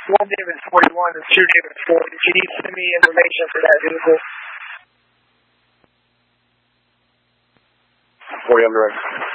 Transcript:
one David 41 and 2 David 4. Did you need to send me information for that vehicle? 40 on direct.